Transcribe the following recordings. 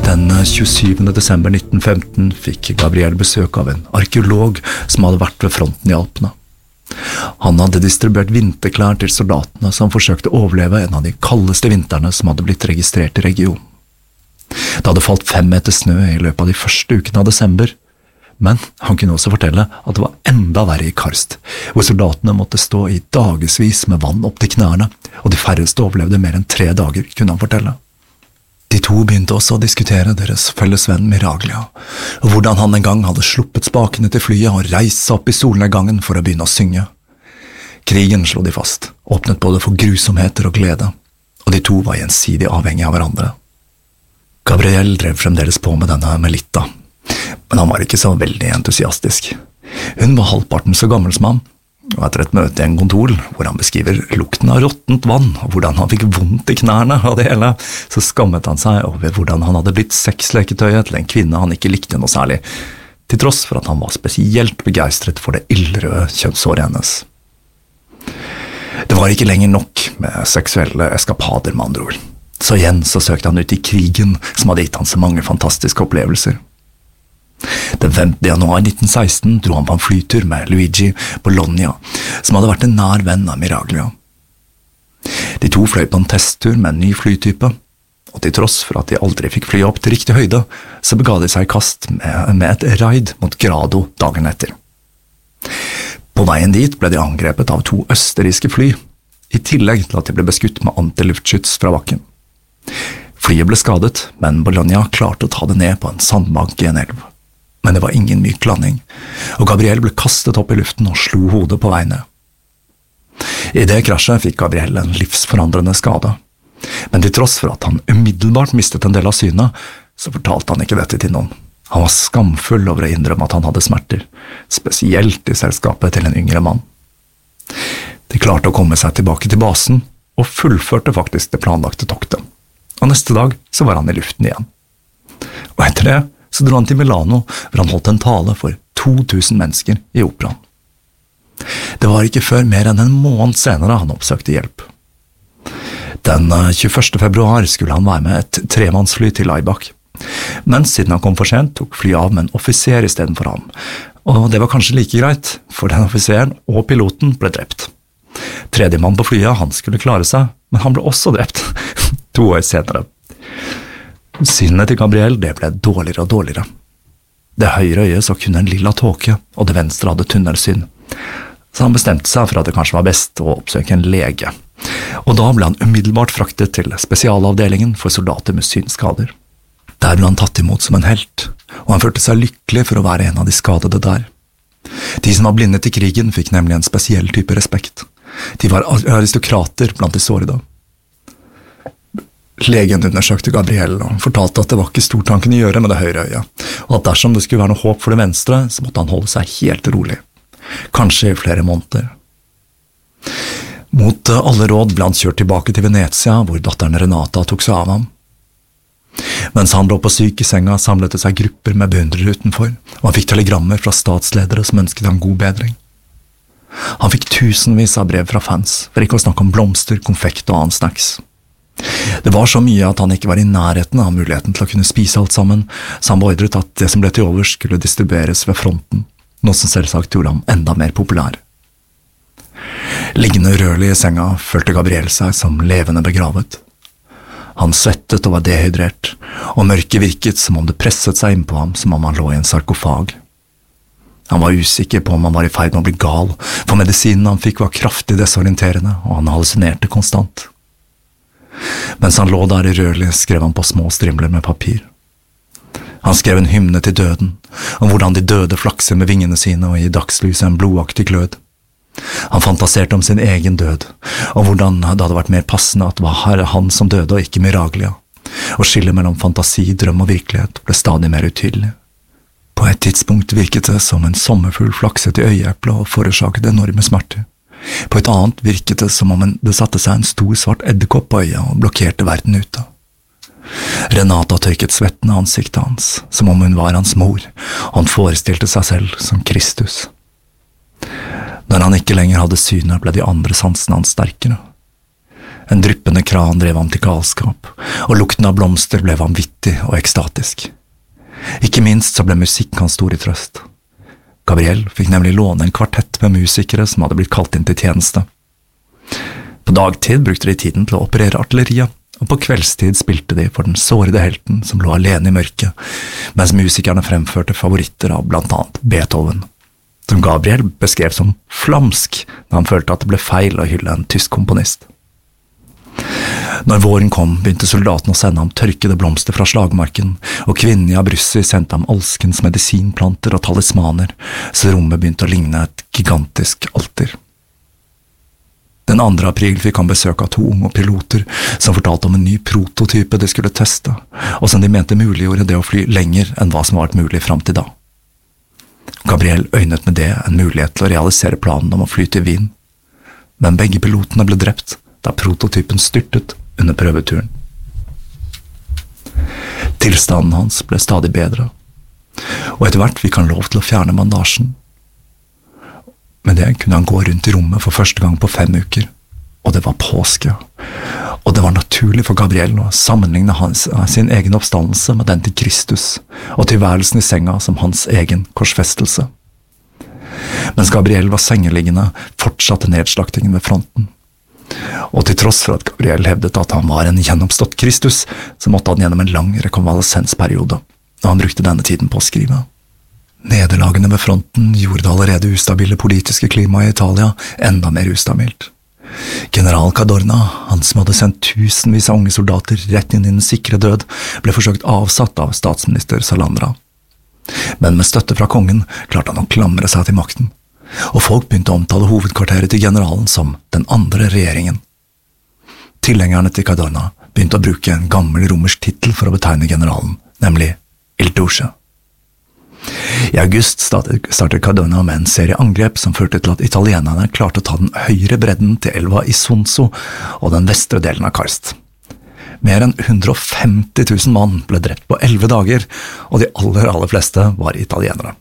Den 27. desember 1915 fikk Gabriel besøk av en arkeolog som hadde vært ved fronten i Alpene. Han hadde distribuert vinterklær til soldatene som forsøkte å overleve en av de kaldeste vintrene som hadde blitt registrert i regionen. Det hadde falt 5 meter snø i løpet av de første ukene av desember, men han kunne også fortelle at det var enda verre i Karst, hvor soldatene måtte stå i dagesvis med vann opp til knærne, og de færreste overlevde mer enn 3 dager, kunne han fortelle. De to begynte også å diskutere deres felles venn Miraglia, og hvordan han en gang hadde sluppet spakene til flyet og reist seg opp i solnedgangen for å begynne å synge. Krigen, slo de fast, åpnet både for grusomheter og glede, og de to var gjensidig avhengige av hverandre. Gabriel drev fremdeles på med denne Melitta, men han var ikke så veldig entusiastisk. Hun var halvparten så gammel som han, og etter et møte i en kontor, hvor han beskriver lukten av råttent vann, og hvordan han fikk vondt i knærne av det hele, så skammet han seg over hvordan han hadde blitt sexleketøyet til en kvinne han ikke likte noe særlig, til tross for at han var spesielt begeistret for det ildrøde kjønnshåret hennes. Det var ikke lenger nok med seksuelle eskapader, med andre ord. Så igjen så søkte han ut i krigen, som hadde gitt han så mange fantastiske opplevelser. Den 5. januar 1916 dro han på en flytur med Luigi Bologna, som hadde vært en nær venn av Miraglia. De to fløy på en testtur med en ny flytype, og til tross for at de aldri fikk fly opp til riktig høyde, så bega de seg i kast med et raid mot Grado dagen etter. På veien dit ble de angrepet av 2 østerrikske fly, i tillegg til at de ble beskutt med antiluftskyts fra bakken. Flyet ble skadet, men Bologna klarte å ta det ned på en sandbank i en elv. Men det var ingen myk landing, og Gabriel ble kastet opp i luften og slo hodet på vei ned. I det krasjet fikk Gabriel en livsforandrende skade, men til tross for at han umiddelbart mistet en del av synet, så fortalte han ikke dette til noen. Han var skamfull over å innrømme at han hadde smerter, spesielt i selskapet til en yngre mann. De klarte å komme seg tilbake til basen, og fullførte faktisk det planlagte toktet. Og neste dag så var han i luften igjen. Og etter det så dro han til Milano, hvor han holdt en tale for 2000 mennesker i operaen. Det var ikke før mer enn en måned senere han oppsøkte hjelp. Den 21. februar skulle han være med et 3-mannsfly til Laibach, men siden han kom for sent, tok flyet av med en offiser i stedet for ham, og det var kanskje like greit, for den offiseren og piloten ble drept. Tredjemann på flyet, han skulle klare seg, men han ble også drept 2 år senere. Synet til Gabriel, det ble dårligere og dårligere. Det høyre øyet så kun en lilla tåke, og det venstre hadde tunnelsyn. Så han bestemte seg for at det kanskje var best å oppsøke en lege. Og da ble han umiddelbart fraktet til spesialavdelingen for soldater med synskader. Der ble han tatt imot som en helt, og han følte seg lykkelig for å være en av de skadede der. De som var blinde til krigen fikk nemlig en spesiell type respekt. De var aristokrater blant de sårede. Legen undersøkte Gabriel og fortalte at det var ikke stort han kunne gjøre med det høyre øyet, og at dersom det skulle være noe håp for det venstre, så måtte han holde seg helt rolig. Kanskje i flere måneder. Mot alle råd ble han kjørt tilbake til Venezia, hvor datteren Renata tok seg av ham. Mens han lå på syk i senga, samlet det seg grupper med beundrere utenfor, og han fikk telegrammer fra statsledere som ønsket ham god bedring. Han fikk tusenvis av brev fra fans, for ikke å snakke om blomster, konfekt og annen snacks. Det var så mye at han ikke var i nærheten av muligheten til å kunne spise alt sammen, så han beordret at det som ble til overs skulle distribueres ved fronten, noe som selvsagt gjorde ham enda mer populær. Liggende urørlig i senga følte Gabriel seg som levende begravet. Han svettet og var dehydrert, og mørket virket som om det presset seg inn på ham som om han lå i en sarkofag. Han var usikker på om han var i ferd med å bli gal, for medisinen han fikk var kraftig desorienterende, og han hallusinerte konstant. Mens han lå der urørlig, skrev han på små strimler med papir. Han skrev en hymne til døden, om hvordan de døde flakser med vingene sine og i dagslyset en blodaktig glød. Han fantaserte om sin egen død, og hvordan det hadde vært mer passende at det var han som døde og ikke Miraglia, og skillet mellom fantasi, drøm og virkelighet ble stadig mer utydelig. På et tidspunkt virket det som en sommerfugl flakset i øyeeplet og forårsaket enorme smerter. På et annet virket det som om det satte seg en stor svart edderkopp på øyet og blokkerte verden ute. Renata tørket svetten av ansiktet hans, som om hun var hans mor, og han forestilte seg selv som Kristus. Når han ikke lenger hadde synet, ble de andre sansene hans sterkere. En dryppende kran drev ham til galskap, og lukten av blomster ble vanvittig og ekstatisk. Ikke minst så ble musikk hans store trøst. Gabriel fikk nemlig låne en kvartett med musikere som hadde blitt kalt inn til tjeneste. På dagtid brukte de tiden til å operere artilleriet, og på kveldstid spilte de for den sårede helten som lå alene i mørket, mens musikerne fremførte favoritter av blant annet Beethoven, som Gabriel beskrev som flamsk da han følte at det ble feil å hylle en tysk komponist. Når våren kom, begynte soldatene å sende ham tørkede blomster fra slagmarken, og kvinnen i Abruzzi sendte ham alskens medisinplanter og talismaner, så rommet begynte å ligne et gigantisk alter. Den 2. april fikk han besøk av 2 unge piloter som fortalte om en ny prototype de skulle teste, og som de mente muliggjorde det å fly lenger enn hva som var mulig fram til da. Gabriel øynet med det en mulighet til å realisere planen om å fly til Wien, men begge pilotene ble drept da prototypen styrtet under prøveturen. Tilstanden hans ble stadig bedre, og etter hvert fikk han lov til å fjerne bandasjen. Med det kunne han gå rundt i rommet for første gang på 5 uker, og det var påske, og det var naturlig for Gabriel å sammenligne sin egen oppstandelse med den til Kristus, og tilværelsen i senga som hans egen korsfestelse. Mens Gabriel var sengeliggende, fortsatte nedslaktingen ved fronten. Og til tross for at Gabriel hevdet at han var en gjenoppstått Kristus, så måtte han gjennom en lang rekonvalesensperiode, og han brukte denne tiden på å skrive. Nederlagene ved fronten gjorde det allerede ustabile politiske klimaet i Italia enda mer ustabilt. General Cadorna, han som hadde sendt tusenvis av unge soldater rett inn i den sikre død, ble forsøkt avsatt av statsminister Salandra. Men med støtte fra kongen klarte han å klamre seg til makten, og folk begynte å omtale hovedkvarteret til generalen som den andre regjeringen. Tilhengerne til Cadorna begynte å bruke en gammel romersk titel for å betegne generalen, nemlig Il Duce. I august startet Cadorna med en serie angrep som førte til at italienerne klarte å ta den høyre bredden til elva Isonzo og den vestre delen av Karst. Mer enn 150 000 mann ble drept på 11 dager, og de aller fleste var italienere.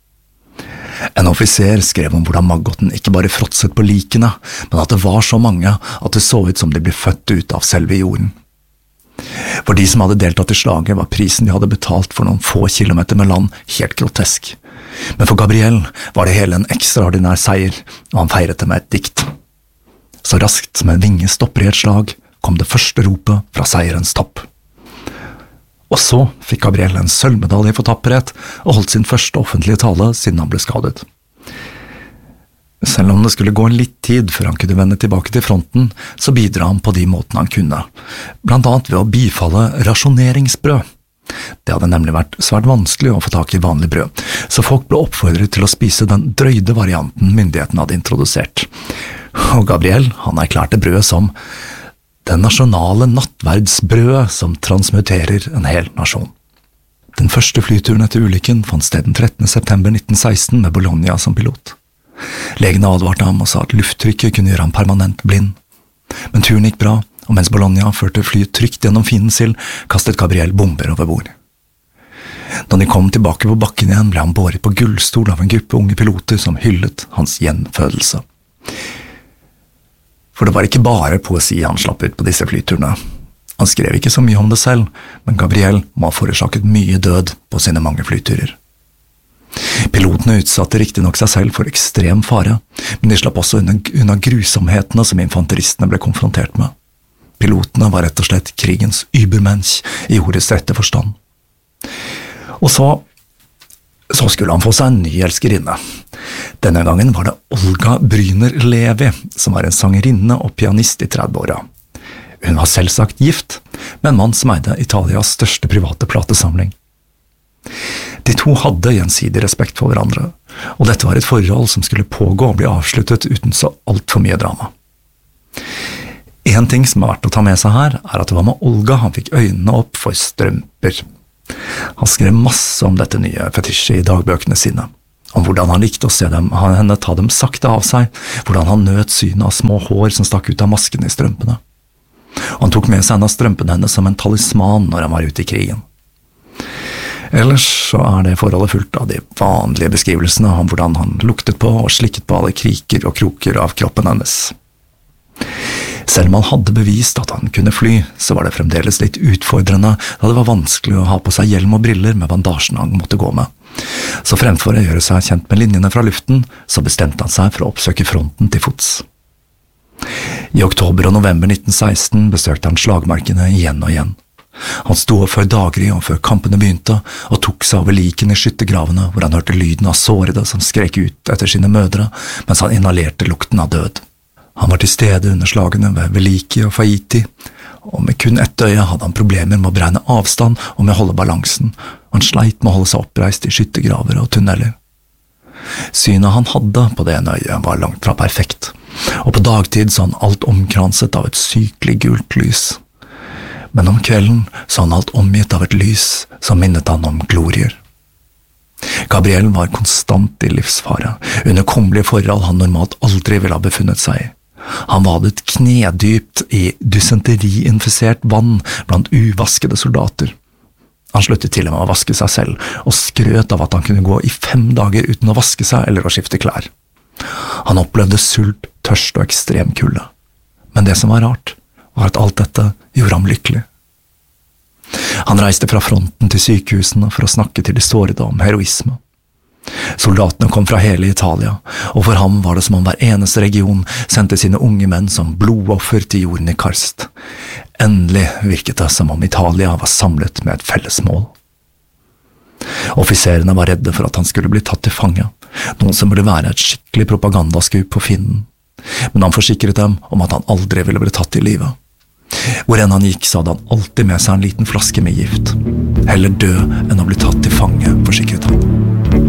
En offiser skrev om hvordan maggoten ikke bare fråtset på likene, men at det var så mange at det så ut som de ble født ut av selve jorden. For de som hadde deltatt i slaget var prisen de hadde betalt for noen få kilometer med land helt grotesk. Men for Gabriel var det hele en ekstraordinær seier, og han feiret det med et dikt. Så raskt som en vinge stopper i et slag, kom det første ropet fra seierens topp. Og så fikk Gabriel en sølvmedalje for tapperhet, og holdt sin første offentlige tale siden han ble skadet. Selv om det skulle gå en litt tid før han kunne vende tilbake til fronten, så bidra han på de måtene han kunne, blant annet ved å bifalle rasjoneringsbrød. Det hadde nemlig vært svært vanskelig å få tak i vanlig brød, så folk ble oppfordret til å spise den drøyde varianten myndighetene hadde introdusert. Og Gabriel, han erklærte brødet som den nasjonale nattverdsbrødet som transmuterer en hel nasjon. Den første flyturen etter ulykken fant sted den 13. september 1916 med Bologna som pilot. Legene advarte ham og sa at lufttrykket kunne gjøre ham permanent blind. Men turen gikk bra, og mens Bologna førte flyet trygt gjennom fiendens ild, kastet Gabriel bomber over bord. Da de kom tilbake på bakken igjen, ble han båret på gullstol av en gruppe unge piloter som hyllet hans gjenfødelse. For det var ikke bare poesi han slapp ut på disse flyturene. Han skrev ikke så mye om det selv, men Gabriel må ha forårsaket mye død på sine mange flyturer. Pilotene utsatte riktignok seg selv for ekstrem fare, men de slapp også unna grusomhetene som infanteristene ble konfrontert med. Pilotene var rett og slett krigens übermensch i ordets rette forstand. Og så skulle han få seg en ny elskerinne. Denne gangen var det Olga Bryner Levi, som var en sangerinne og pianist i 30-åra. Hun var selvsagt gift, med en mann som eide Italias største private platesamling. De to hadde gjensidig respekt for hverandre, og dette var et forhold som skulle pågå og bli avsluttet uten så alt for mye drama. En ting som er verdt å ta med seg her, er at det var med Olga han fikk øynene opp for strømper. Han skrev masse om dette nye fetisjet i dagbøkene sine, om hvordan han likte å se henne ta dem sakte av seg, hvordan han nøt synet av små hår som stakk ut av masken i strømpene. Han tok med seg en av strømpene hennes som en talisman når han var ute i krigen. Ellers så er det forholdet fullt av de vanlige beskrivelsene om hvordan han luktet på og slikket på alle kriker og kroker av kroppen hennes. Selv om han hadde bevist at han kunne fly, så var det fremdeles litt utfordrende da det var vanskelig å ha på seg hjelm og briller med bandasjen han måtte gå med. Så fremfor å gjøre seg kjent med linjene fra luften, så bestemte han seg for å oppsøke fronten til fots. I oktober og november 1916 besøkte han slagmarkene igjen og igjen. Han sto opp før daggry og før kampene begynte, og tok seg over likene i skyttergravene hvor han hørte lyden av sårede som skrek ut etter sine mødre, mens han inhalerte lukten av død. Han var til stede under slagene ved Veliki og Faiti, og med kun ett øye hadde han problemer med å beregne avstand og med å holde balansen. Han sleit med å holde seg oppreist i skyttergraver og tunneler. Synet han hadde på det ene øyet var langt fra perfekt, og på dagtid så han alt omkranset av et sykelig gult lys. Men om kvelden så han alt omgitt av et lys som minnet han om glorier. Gabriel var konstant i livsfare, under kummerlige forhold han normalt aldri ville ha befunnet seg i. Han vadet knedypt i dysenteriinfisert vann blant uvaskede soldater. Han sluttet til og med å vaske seg selv, og skrøt av at han kunne gå i 5 dager uten å vaske seg eller å skifte klær. Han opplevde sult, tørst og ekstrem kulde. Men det som var rart, var at alt dette gjorde ham lykkelig. Han reiste fra fronten til sykehusene for å snakke til de sårede om heroisme. Soldatene kom fra hele Italia, og for ham var det som om hver eneste region sendte sine unge menn som blodoffer til jorden i karst. Endelig virket det som om Italia var samlet med et felles mål. Offiserene var redde for at han skulle bli tatt til fange, noe som burde være et skikkelig propagandaskup på fienden. Men han forsikret dem om at han aldri ville bli tatt i livet. Hvor enn han gikk, så hadde han alltid med seg en liten flaske med gift. Heller dø enn å bli tatt til fange, forsikret han.